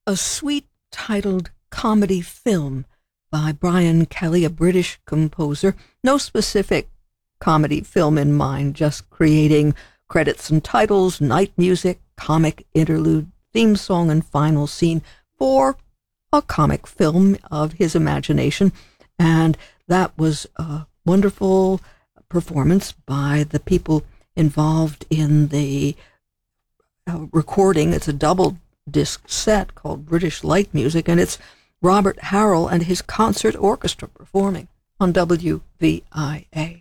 a suite titled Comedy Film by Brian Kelly, a British composer. No specific comedy film in mind, just creating credits and titles, night music, comic interlude, theme song, and final scene for a comic film of his imagination. And that was a wonderful performance by the people involved in the recording. It's a double disc set called British Light Music, and it's Robert Harrell and his concert orchestra performing on WVIA.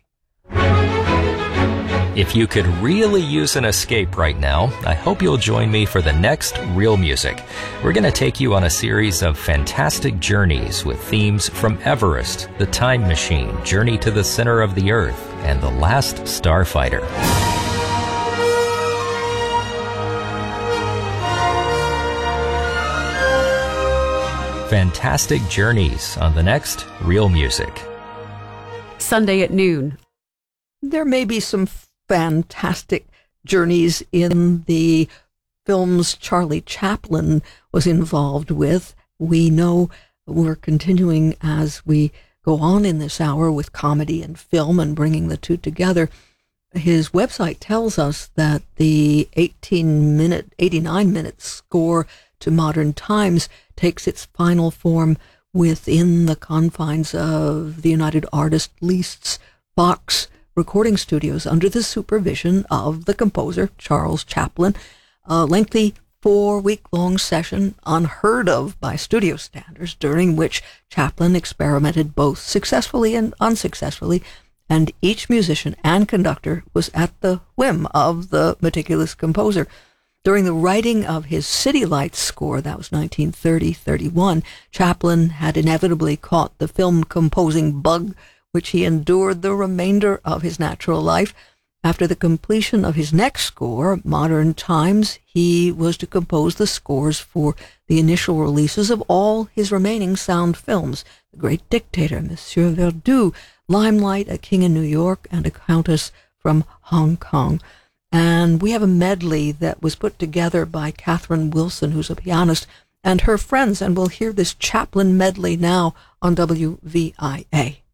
If you could really use an escape right now, I hope you'll join me for the next Real Music. We're going to take you on a series of fantastic journeys with themes from Everest, The Time Machine, Journey to the Center of the Earth, and The Last Starfighter. Fantastic journeys on the next Real Music. Sunday at noon. There may be some fantastic journeys in the films Charlie Chaplin was involved with. We know we're continuing as we go on in this hour with comedy and film and bringing the two together. His website tells us that the 89-minute score to Modern Times takes its final form within the confines of the United Artists Least's Fox recording studios under the supervision of the composer, Charles Chaplin. A lengthy 4-week-long session unheard of by studio standards, during which Chaplin experimented both successfully and unsuccessfully, and each musician and conductor was at the whim of the meticulous composer. During the writing of his City Lights score, that was 1930-31, Chaplin had inevitably caught the film composing bug, which he endured the remainder of his natural life. After the completion of his next score, Modern Times, he was to compose the scores for the initial releases of all his remaining sound films: The Great Dictator, Monsieur Verdoux, Limelight, A King in New York, and A Countess from Hong Kong. And we have a medley that was put together by Catherine Wilson, who's a pianist, and her friends, and we'll hear this Chaplin medley now on WVIA.